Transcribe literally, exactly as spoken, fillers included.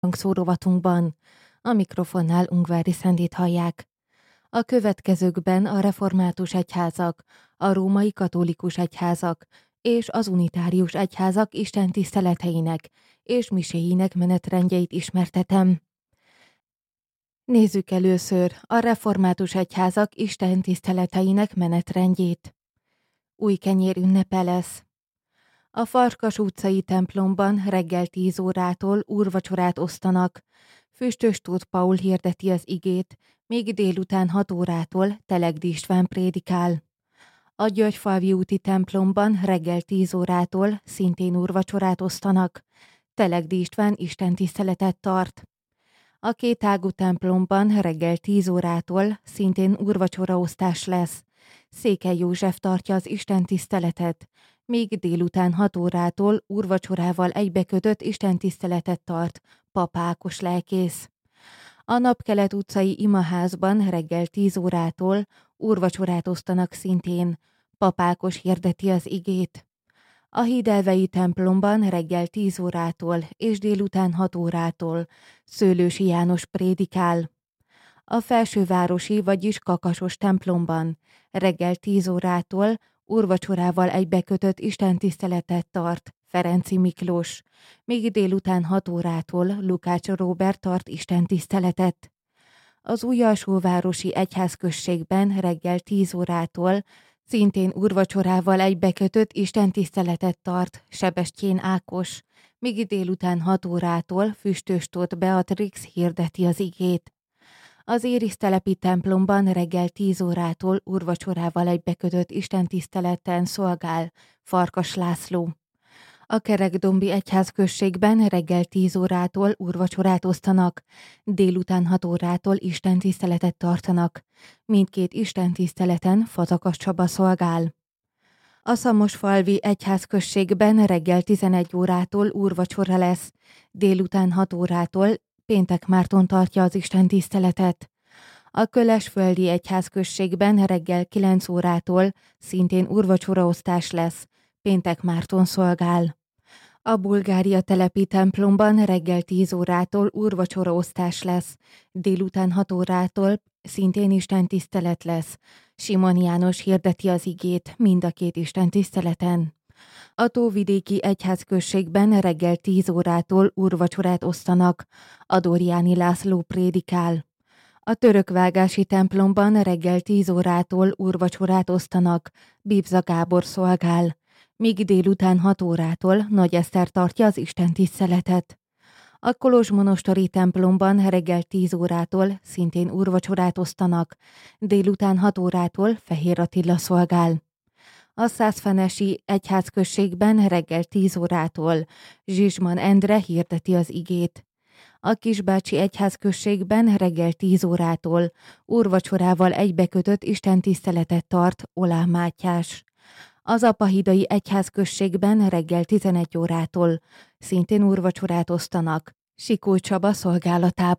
hangszórovatunkban. A mikrofonnál Ungvári Szendit hallják. A következőkben a református egyházak, a római katolikus egyházak és az unitárius egyházak istentiszteleteinek és miséinek menetrendjeit ismertetem. Nézzük először a református egyházak istentiszteleteinek menetrendjét. Új kenyér ünnepe lesz. A Farkas utcai templomban reggel tíz órától úrvacsorát osztanak. Füstös Tóth Paul hirdeti az igét, míg délután hat órától Telegdi István prédikál. A Györgyfalvi úti templomban reggel tíz órától szintén úrvacsorát osztanak. Telegdi István istentiszteletet tart. A Kétágú templomban reggel tíz órától szintén úrvacsoraosztás lesz. Székely József tartja az istentiszteletet, míg délután hat órától úrvacsorával egybekötött istentiszteletet tart Pap Ákos lelkész. A Napkelet utcai imaházban reggel tíz órától úrvacsorát osztanak szintén. Pap Ákos hirdeti az igét. A Hídelvei templomban reggel tíz órától és délután hat órától Szőlősi János prédikál. A Felsővárosi, vagyis Kakasos templomban reggel tíz órától úrvacsorával egybekötött istentiszteletet tart Ferenci Miklós, míg délután hat órától Lukács Róbert tart istentiszteletet. Az Újalsóvárosi egyházközségben reggel tíz órától szintén úrvacsorával egybekötött istentiszteletet tart Sebestyén Ákos, míg délután hat órától Füstös Tóth Beatrix hirdeti az igét. Az Érisztelepi templomban reggel tíz órától úrvacsorával egybekötött istentiszteleten szolgál Farkas László. A Kerekdombi egyházközségben reggel tíz órától úrvacsorát osztanak, délután hat órától istentiszteletet tartanak. Mindkét istentiszteleten Fazakas Csaba szolgál. A Szamosfalvi egyházközségben reggel tizenegy órától úrvacsora lesz, délután hat órától Péntek Márton tartja az istentiszteletet. A Kölesföldi egyházközségben reggel kilenc órától szintén úrvacsoraosztás lesz, Péntek Márton szolgál. A Bulgária telepi templomban reggel tíz órától úrvacsoraosztás lesz, délután hat órától szintén istentisztelet lesz. Simon János hirdeti az igét mind a két istentiszteleten. A Tóvidéki egyházközségben reggel tíz órától úrvacsorát osztanak, Adorjáni László prédikál. A Törökvágási templomban reggel tíz órától úrvacsorát osztanak, Bibza Gábor szolgál, míg délután hat órától Nagy Eszter tartja az istentiszteletet. A kolozsmonostori templomban reggel tíz órától szintén úrvacsorát osztanak, délután hat órától Fehér Attila szolgál. A Szászfenesi egyházközségben reggel tíz órától Zsizsman Endre hirdeti az igét. A Kisbácsi egyházközségben reggel tíz órától úrvacsorával egybekötött istentiszteletet tart Olá Mátyás. Az Apahidai egyházközségben reggel tizenegy órától szintén úrvacsorát osztanak Sikó Csaba szolgálatában.